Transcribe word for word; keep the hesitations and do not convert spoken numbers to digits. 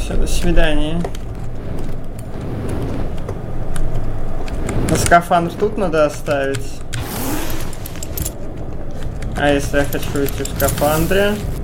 все, до свидания. На скафандр тут надо оставить. А если я хочу идти в скафандре?